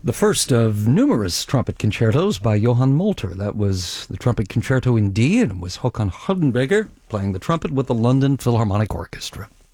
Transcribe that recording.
The first of numerous trumpet concertos by Johann Molter. That was the Trumpet Concerto in D, and it was Håkan Hardenberger playing the trumpet with the London Philharmonic Orchestra.